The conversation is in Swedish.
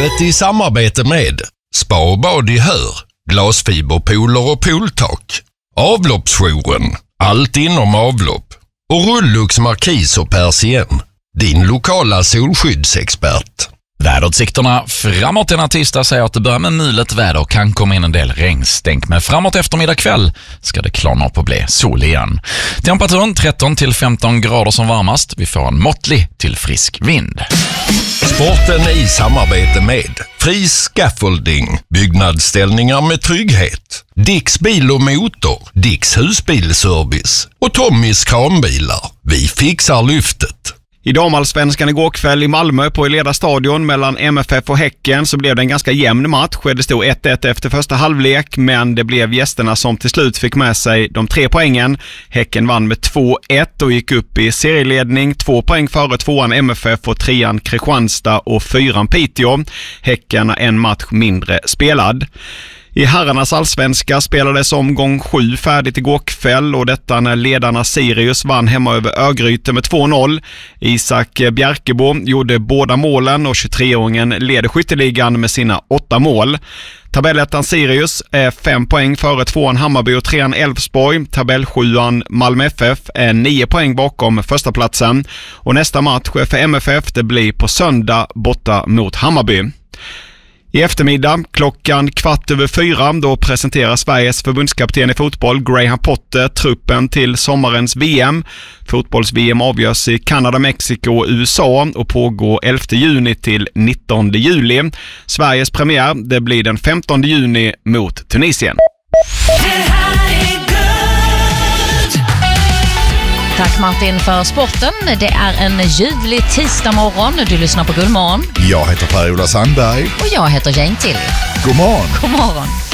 Vädret i samarbete med Spa och bad i Hör, glasfiberpooler och pooltak, avloppsjouren, allt inom avlopp och Rullux Markis och Persien, din lokala solskyddsexpert. Väderutsikterna framåt denna tisdag säger att det börjar med mulet väder och kan komma in en del regnstänk. Men framåt eftermiddag kväll ska det klarna upp och bli sol igen. Temperaturen 13-15 grader som varmast. Vi får en måttlig till frisk vind. Sporten i samarbete med Fri Scaffolding, byggnadsställningar med trygghet, Dicks bil och motor, Dicks husbilservice och Tommys kranbilar. Vi fixar lyftet. I damallsvenskan igår kväll i Malmö på Eleda stadion mellan MFF och Häcken så blev det en ganska jämn match. Det stod 1-1 efter första halvlek, men det blev gästerna som till slut fick med sig de 3 poängen. Häcken vann med 2-1 och gick upp i serieledning, 2 poäng före 2an MFF och 3an Kristianstad och 4an Piteå. Häcken har en match mindre spelad. I herrarnas allsvenska spelades omgång 7 färdigt igår kväll och detta när ledarna Sirius vann hemma över Örgryte med 2-0. Isak Bjerkebo gjorde båda målen och 23-åringen leder skytteligan med sina 8 mål. Tabellettan Sirius är 5 poäng före 2an Hammarby och 3an Elfsborg. Tabell 7an Malmö FF är 9 poäng bakom första platsen. Och nästa match för MFF det blir på söndag borta mot Hammarby. I eftermiddag klockan 3:15 då presenterar Sveriges förbundskapten i fotboll Graham Potter truppen till sommarens VM. Fotbolls-VM avgörs i Kanada, Mexiko och USA och pågår 11 juni till 19 juli. Sveriges premiär det blir den 15 juni mot Tunisien. Tack Martin för sporten. Det är en ljuvlig tisdagmorgon. Du lyssnar på Guldmorgon. Jag heter Per-Ola Sandberg. Och jag heter Jane Till. God morgon. God morgon.